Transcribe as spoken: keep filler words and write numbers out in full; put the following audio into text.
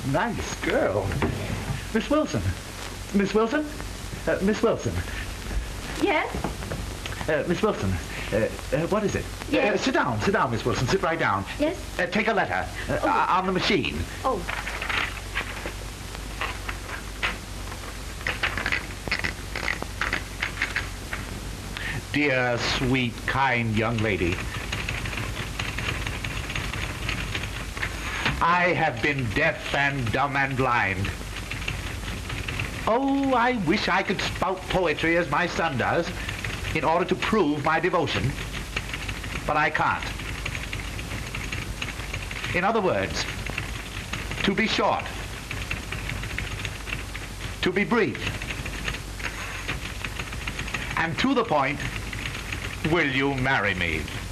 nice girl. Miss Wilson. Miss Wilson? Uh, Miss Wilson. Yes? Uh, Miss Wilson, uh, uh, what is it? Yes? Uh, sit down, sit down, Miss Wilson. Sit right down. Yes? Uh, take a letter uh, Oh. uh, on the machine. Oh. Dear, sweet, kind young lady. I have been deaf and dumb and blind. Oh, I wish I could spout poetry as my son does in order to prove my devotion. But I can't. In other words, to be short, to be brief, and to the point, will you marry me?